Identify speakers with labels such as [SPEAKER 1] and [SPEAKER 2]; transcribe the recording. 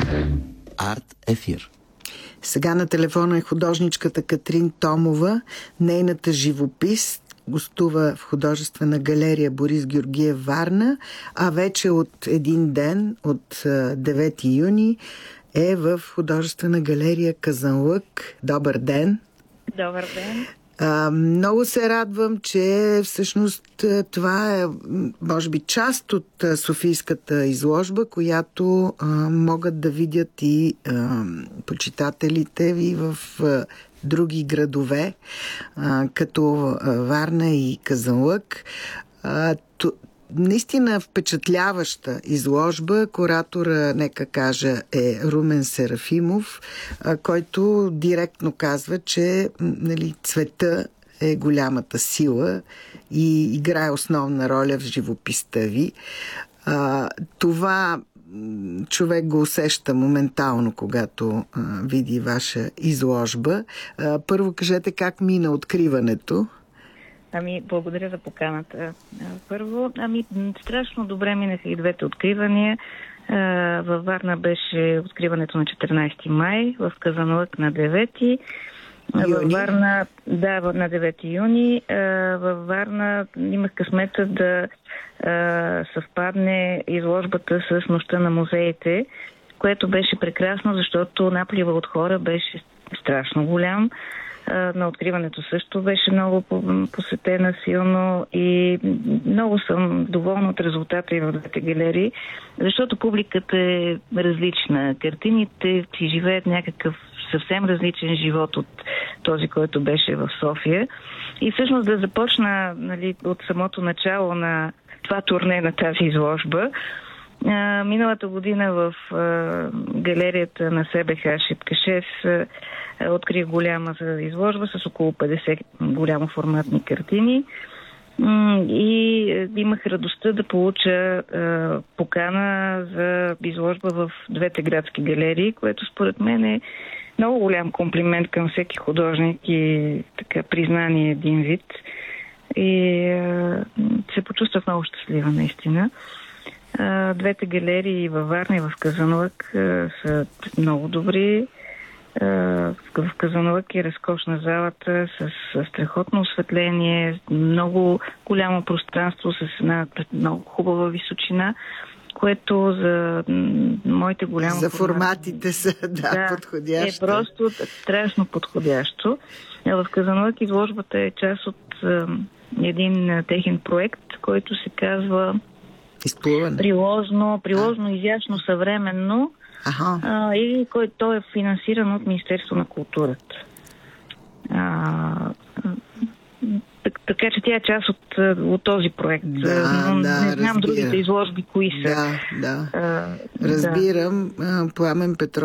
[SPEAKER 1] Арт ефир.
[SPEAKER 2] Сега на телефона е художничката Катрин Томова. Нейната живопис гостува в художествена галерия Борис Георгиев, Варна, а вече от един ден, от 9 юни, е в художествена галерия Казанлък. Добър ден!
[SPEAKER 3] Добър ден!
[SPEAKER 2] Много се радвам, че всъщност това е, може би, част от софийската изложба, която могат да видят и почитателите ви в други градове, като Варна и Казанлък. Наистина впечатляваща изложба. Куратора, нека кажа, е Румен Серафимов, който директно казва, че цвета е голямата сила и играе основна роля в живописта ви. Това човек го усеща моментално, когато види ваша изложба. Първо кажете как мина откриването.
[SPEAKER 3] Благодаря за поканата. Първо, страшно добре минаха и двете откривания. Във Варна беше откриването на 14 май, в Казанлък на 9. Във Варна, на 9 юни. Във Варна имах късмета да съвпадне изложбата с Нощта на музеите, което беше прекрасно, защото наплива от хора беше страшно голям. На откриването също беше много посетена силно и много съм доволна от резултата и в двете галерии, защото публиката е различна. Картините си живеят някакъв съвсем различен живот от този, който беше в София. И всъщност да започна от самото начало на това турне на тази изложба. Миналата година в галерията на СБХ Шипкашев открих голяма изложба с около 50 голямо форматни картини и имах радостта да получа покана за изложба в двете градски галерии, което според мен е много голям комплимент към всеки художник и така признание един вид. И се почувствах много щастлива наистина. Двете галерии във Варна и в Казанлък са много добри. В Казанлък е разкошна залата с страхотно осветление, много голямо пространство с една много хубава височина, което за моите голямо...
[SPEAKER 2] За форматите са, подходящо.
[SPEAKER 3] Е просто страшно подходящо. В Казанлък изложбата е част от един техен проект, който се казва приложно, изящно, съвременно. И който е финансиран от Министерство на културата. Така че тя е част от този проект. Не знам другите изложби кои са.
[SPEAKER 2] Разбирам. Пламен Петров